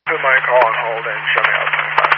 Put my call on hold and show me how to